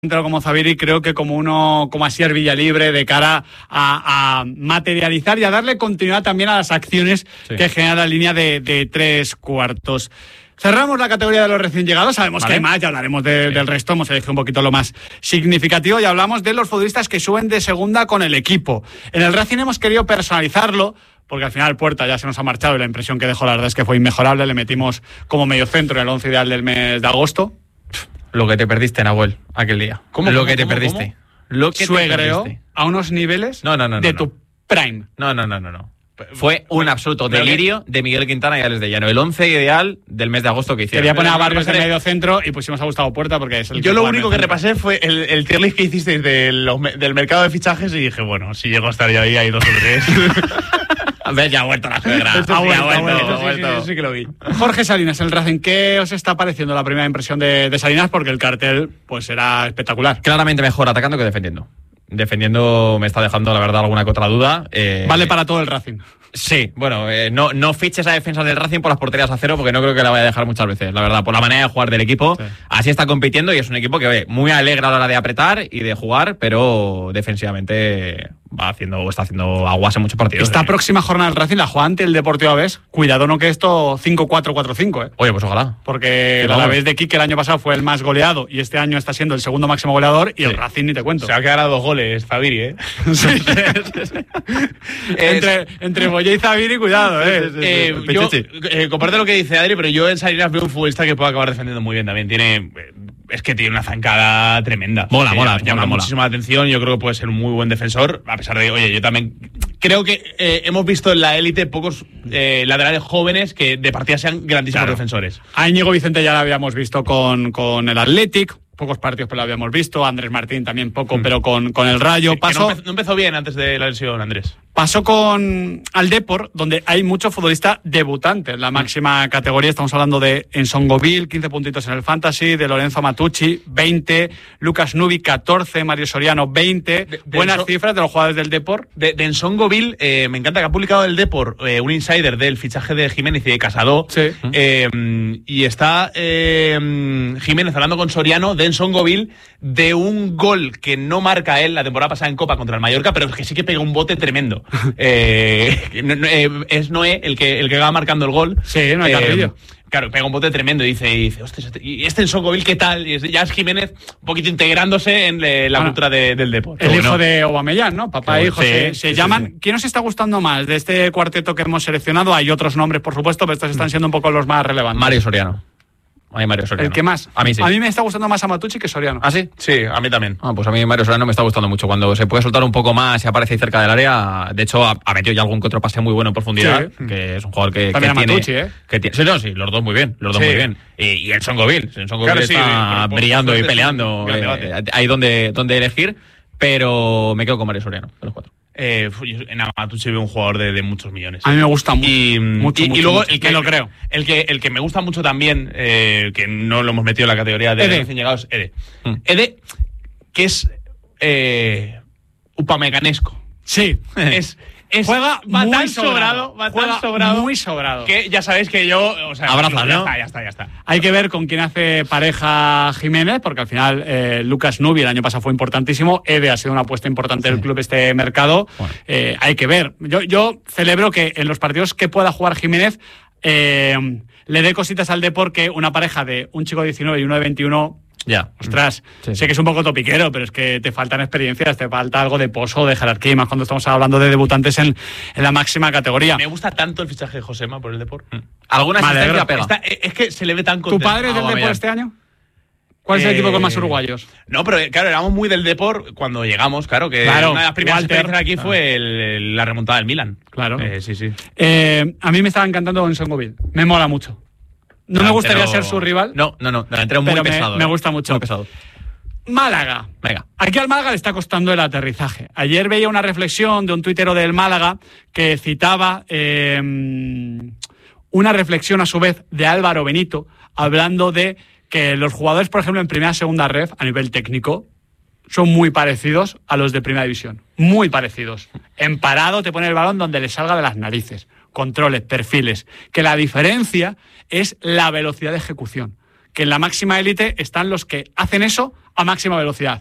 como Zubiri, creo que como uno como Asier Villalibre, de cara a materializar y a darle continuidad también a las acciones que genera la línea de 3/4. Cerramos la categoría de los recién llegados. Sabemos que hay más, ya hablaremos del resto. Hemos elegido un poquito lo más significativo y hablamos de los futbolistas que suben de segunda con el equipo. En el Racing hemos querido personalizarlo, porque al final Puerta ya se nos ha marchado y la impresión que dejó, la verdad es que fue inmejorable. Le metimos como mediocentro en el 11 ideal del mes de agosto. Lo que te perdiste, Nahuel, aquel día. ¿Cómo? Lo que te perdiste. Lo que suegreó a unos niveles de tu prime. No. Fue un absoluto delirio de Miguel Quintana y Alex de Llano. El 11 ideal del mes de agosto que hicieron. Quería poner a Barrios de medio centro y pusimos a Gustavo Puerta porque es el Yo lo único que repasé fue el tier list que hicisteis del mercado de fichajes y dije, bueno, si llego a estar yo ahí, hay 2 o 3. A ver, ya ha vuelto la suegra. Ha vuelto. Sí que lo vi. Jorge Salinas, el Racing, ¿qué os está pareciendo la primera impresión de Salinas? Porque el cartel pues era espectacular. Claramente mejor atacando que defendiendo. Defendiendo me está dejando, la verdad, alguna que otra duda. Vale para todo el Racing. Sí, bueno, no fiches a defensa del Racing por las porterías a cero, porque no creo que la vaya a dejar muchas veces, la verdad, por la manera de jugar del equipo. Sí. Así está compitiendo y es un equipo que muy alegre a la hora de apretar y de jugar, pero defensivamente está haciendo aguas en muchos partidos. Esta próxima jornada del Racing la juega ante el Deportivo Alavés. Cuidado, no que esto 5-4-4-5, Oye, pues ojalá. Porque el Alavés de Quique el año pasado fue el más goleado y este año está siendo el segundo máximo goleador y el Racing ni te cuento. Se va a quedar a 2 goles, Zubiri, Sí. Entre Boye y Zubiri, cuidado, Yo comparto lo que dice Adri, pero yo en Salinas veo un futbolista que puede acabar defendiendo muy bien también. Es que tiene una zancada tremenda. Mola. Llama muchísima atención. Yo creo que puede ser un muy buen defensor. A pesar de, oye, yo también creo que hemos visto en la élite pocos laterales jóvenes que de partida sean grandísimos defensores. A Íñigo Vicente ya lo habíamos visto con el Athletic. Pocos partidos, pero lo habíamos visto. Andrés Martín también poco, pero con el Rayo. No empezó bien antes de la lesión, Andrés. Pasó al Depor, donde hay muchos futbolistas debutantes en la máxima categoría. Estamos hablando de Ensongovil, 15 puntitos en el Fantasy, de Lorenzo Matucci, 20, Lucas Nubi, 14, Mario Soriano, 20. Buenas cifras de los jugadores del Depor. De Ensongovil, me encanta que ha publicado el Depor un insider del fichaje de Jiménez y de Casado. Sí. Y está Jiménez hablando con Soriano de Ensongovil de un gol que no marca él la temporada pasada en Copa contra el Mallorca, pero que sí que pega un bote tremendo. Es Noé el que va marcando el gol. Sí, Noé Carrillo. Claro, pega un bote tremendo y dice, hostia, ¿y este Ensongovil qué tal? Y ya es Jiménez un poquito integrándose en la cultura del deporte. El hijo de Aubameyang, ¿no? Papá e hijo se llaman. Sí. ¿Quién os está gustando más de este cuarteto que hemos seleccionado? Hay otros nombres, por supuesto, pero estos están siendo un poco los más relevantes. Mario Soriano. ¿El que más? A mí sí. A mí me está gustando más a Matucci que Soriano. ¿Ah, sí? Sí, a mí también. Pues a mí Mario Soriano me está gustando mucho. Cuando se puede soltar un poco más y aparece ahí cerca del área, de hecho ha metido ya algún que otro pase muy bueno en profundidad, que es un jugador que tiene... Matucci, Sí, los dos muy bien, muy bien. Y Ensongovil está brillando y peleando. Hay donde elegir, pero me quedo con Mario Soriano, de los 4. En Matucci veo un jugador de muchos millones. A mí me gusta mucho. Y luego mucho. Lo creo. El que me gusta mucho también, que no lo hemos metido en la categoría de recién llegados, Ede. Ede, que es upamecanesco. Sí. Va tan sobrado. Muy sobrado. Que ya sabéis que yo... Abraza, ¿no? Ya está. Hay que ver con quién hace pareja Jiménez, porque al final Lucas Nubi el año pasado fue importantísimo. Ede ha sido una apuesta importante del club este mercado. Bueno. Hay que ver. Yo celebro que en los partidos que pueda jugar Jiménez le dé cositas al Depor, que una pareja de un chico de 19 y uno de 21... Ya. Ostras, sé que es un poco topiquero, pero es que te faltan experiencias, te falta algo de pozo, de jerarquía, y más cuando estamos hablando de debutantes en la máxima categoría. Me gusta tanto el fichaje de Josema por el Depor. ¿Alguna asistencia pega? Es que se le ve tan contento. ¿Tu padre es del Depor este año? ¿Cuál es el equipo con más uruguayos? No, pero claro, éramos muy del Depor cuando llegamos, claro, que una de las primeras experiencias aquí fue la remontada del Milan. Claro. Sí. A mí me estaba encantando Ensongovil, me mola mucho. No me gustaría ser su rival. No, delantero muy pesado. Me gusta mucho. Muy pesado. Málaga. Venga. Aquí al Málaga le está costando el aterrizaje. Ayer veía una reflexión de un tuitero del Málaga que citaba una reflexión a su vez de Álvaro Benito, hablando de que los jugadores, por ejemplo, en primera y segunda ref, a nivel técnico, son muy parecidos a los de primera división. Muy parecidos. En parado te pone el balón donde le salga de las narices. Controles, perfiles. Que la diferencia es la velocidad de ejecución. que en la máxima élite están los que hacen eso a máxima velocidad.